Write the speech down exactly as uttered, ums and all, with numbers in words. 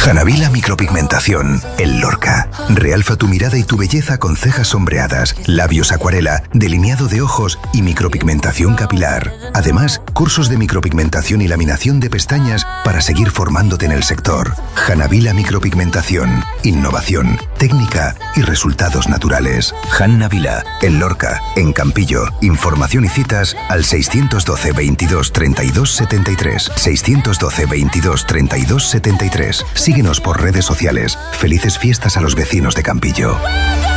Hanavila Micropigmentación, el Lorca. Realza tu mirada y tu belleza con cejas sombreadas, labios acuarela, delineado de ojos y micropigmentación capilar. Además, cursos de micropigmentación y laminación de pestañas para seguir formándote en el sector. Hanavila Micropigmentación, innovación, técnica y resultados naturales. Hanavila, el Lorca, en Campillo. Información y citas al seiscientos doce, veintidós, treinta y dos, setenta y tres. seiscientos doce, veintidós, treinta y dos, setenta y tres. Síguenos por redes sociales. Felices fiestas a los vecinos de Campillo.